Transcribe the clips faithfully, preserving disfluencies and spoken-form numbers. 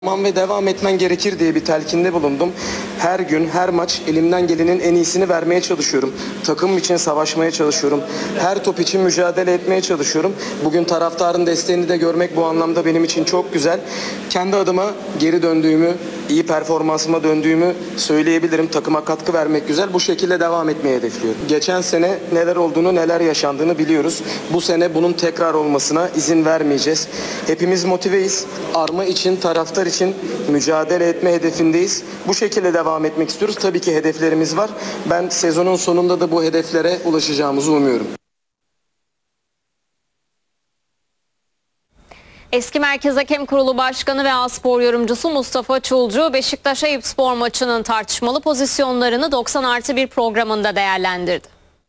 Devam ve devam etmen gerekir diye bir telkinde bulundum. Her gün, her maç elimden gelenin en iyisini vermeye çalışıyorum. Takım için savaşmaya çalışıyorum. Her top için mücadele etmeye çalışıyorum. Bugün taraftarın desteğini de görmek bu anlamda benim için çok güzel. Kendi adıma geri döndüğümü, iyi performansıma döndüğümü söyleyebilirim. Takıma katkı vermek güzel. Bu şekilde devam etmeyi hedefliyorum. Geçen sene neler olduğunu, neler yaşandığını biliyoruz. Bu sene bunun tekrar olmasına izin vermeyeceğiz. Hepimiz motiveyiz. Arma için, taraftar için mücadele etme hedefindeyiz. Bu şekilde devam etmek istiyoruz. Tabii ki hedeflerimiz var. Ben sezonun sonunda da bu hedeflere ulaşacağımızı umuyorum. Eski Merkez Hakem Kurulu Başkanı ve A-Spor yorumcusu Mustafa Çulcu, Beşiktaş-Eyüpspor maçının tartışmalı pozisyonlarını doksan artı bir programında değerlendirdi.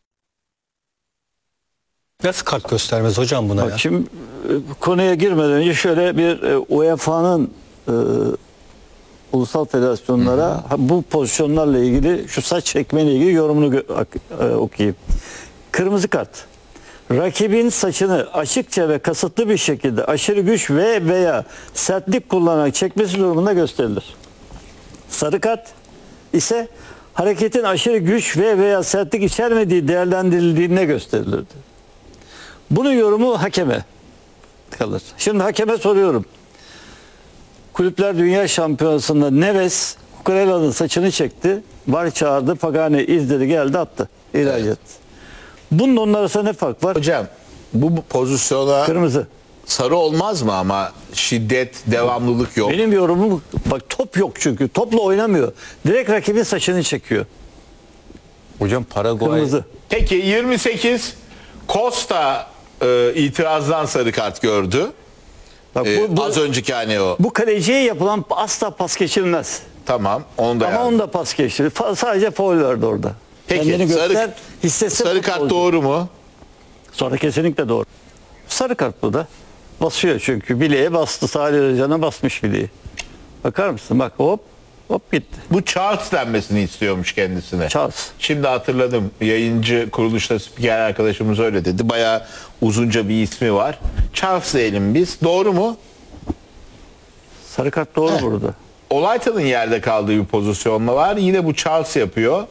Nasıl kart göstermez hocam buna Bak ya? Şimdi konuya girmeden önce şöyle bir e, U E F A'nın e, ulusal federasyonlara ha, bu pozisyonlarla ilgili şu saç çekmeyle ilgili yorumunu gö- e, okuyayım. Kırmızı kart. Rakibin saçını açıkça ve kasıtlı bir şekilde aşırı güç ve veya sertlik kullanarak çekmesi durumunda gösterilir. Sarı kart ise hareketin aşırı güç ve veya sertlik içermediği değerlendirildiğine gösterilirdi. Bunun yorumu hakeme kalır. Şimdi hakeme soruyorum. Kulüpler Dünya Şampiyonası'nda Neves Cucurella'nın saçını çekti. Var çağırdı. Pagani izledi, geldi, attı. İhraç Evet. etti. Bunun onun arasında ne fark var? Hocam bu pozisyona Kırmızı. sarı olmaz mı ama şiddet, devamlılık yok. Benim yorumum, bak top yok çünkü. Topla oynamıyor. Direkt rakibin saçını çekiyor. Hocam Paraguay. Kırmızı. Peki yirmi sekiz Costa e, itirazdan sarı kart gördü. Bak, E, bu, bu, az önceki hani o. bu kaleciye yapılan asla pas geçilmez. Tamam onu da Ama yazdım. onda pas geçti. Fa- sadece faul vardı orada. Peki Kendini göster, sarı, hissetse sarı futbolcu. kart doğru mu? Sonra kesinlikle doğru. Sarı kart bu da. Basıyor çünkü. Bileğe bastı. Salih Özcan'a basmış bileği. Bakar mısın? Bak hop hop gitti. Bu Charles denmesini istiyormuş kendisine. Charles. Şimdi hatırladım. Yayıncı kuruluşta spiker arkadaşımız öyle dedi. Bayağı uzunca bir ismi var. Charles diyelim biz. Doğru mu? Sarı kart doğru Heh. burada. Olaytan'ın yerde kaldığı bir pozisyonla var. Yine bu Charles yapıyor.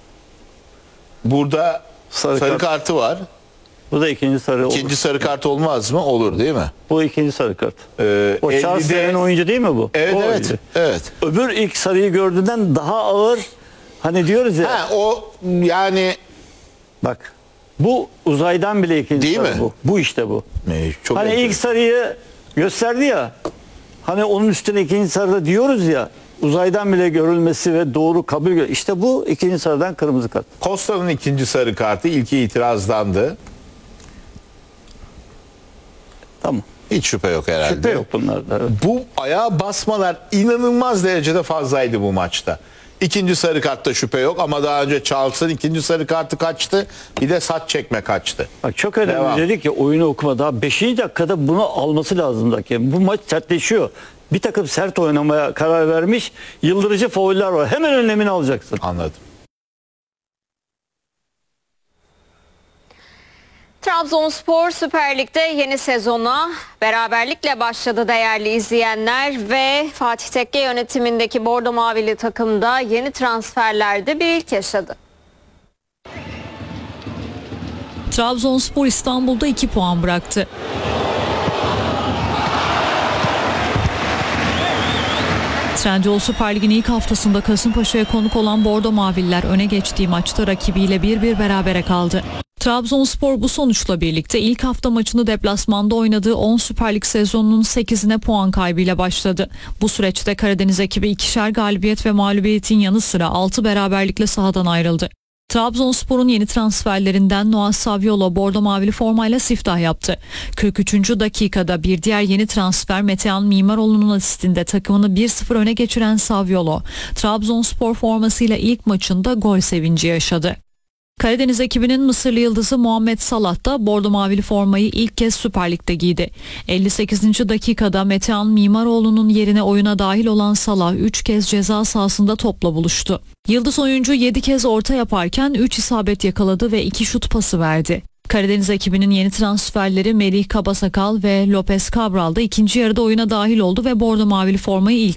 Burada Sarı sarı, kart. kartı var. Bu da ikinci sarı. İkinci olur. sarı kart olmaz mı? Olur değil mi? Bu ikinci sarı kart. Ee, O Charles ellide denen oyuncu değil mi bu? Evet O evet. oyuncu. Evet. Öbür ilk sarıyı gördüğünden daha ağır. Hani diyoruz ya. Ha o yani Bak. Bu uzaydan bile ikinci Değil sarı mi? bu. Bu işte bu. e, çok Hani ilk enteresan. sarıyı gösterdi ya. Hani onun üstüne ikinci sarıda diyoruz ya. Uzaydan bile görülmesi ve doğru kabul gör. İşte bu ikinci sarıdan kırmızı kart. Costa'nın ikinci sarı kartı ilki itirazdandı. Tamam. Hiç şüphe yok herhalde. Şüphe yok bunlarda. Evet. Bu ayağa basmalar inanılmaz derecede fazlaydı bu maçta. İkinci sarı kartta şüphe yok ama daha önce Charles'ın ikinci sarı kartı kaçtı. Bir de saç çekme kaçtı. Bak çok önemli Devam. dedik ki oyunu okuma. Daha beşinci dakikada bunu alması lazım. Yani bu maç sertleşiyor. Bir takım sert oynamaya karar vermiş. Yıldırıcı fauller var. Hemen önlemini alacaksın. Anladım. Trabzonspor Süper Lig'de yeni sezona beraberlikle başladı değerli izleyenler ve Fatih Tekke yönetimindeki Bordo Mavili takımda yeni transferlerde bir ilk yaşadı. Trabzonspor İstanbul'da iki puan bıraktı. Trendyol Süper Lig'in ilk haftasında Kasımpaşa'ya konuk olan Bordo Mavililer öne geçtiği maçta rakibiyle bir bir berabere kaldı. Trabzonspor bu sonuçla birlikte ilk hafta maçını deplasmanda oynadığı on Süper Lig sezonunun sekizine puan kaybıyla başladı. Bu süreçte Karadeniz ekibi ikişer galibiyet ve mağlubiyetin yanı sıra altı beraberlikle sahadan ayrıldı. Trabzonspor'un yeni transferlerinden Noah Saviolo Bordo Mavili formayla siftah yaptı. kırk üçüncü dakikada bir diğer yeni transfer Metehan Mimaroğlu'nun asistinde takımını bir sıfır öne geçiren Saviolo, Trabzonspor formasıyla ilk maçında gol sevinci yaşadı. Karadeniz ekibinin Mısırlı yıldızı Muhammed Salah da Bordo Mavili formayı ilk kez Süper Lig'de giydi. elli sekizinci dakikada Metehan Mimaroğlu'nun yerine oyuna dahil olan Salah üç kez ceza sahasında topla buluştu. Yıldız oyuncu yedi kez orta yaparken üç isabet yakaladı ve iki şut pası verdi. Karadeniz ekibinin yeni transferleri Melih Kabasakal ve Lopez Cabral da ikinci yarıda oyuna dahil oldu ve bordo mavili formayı ilk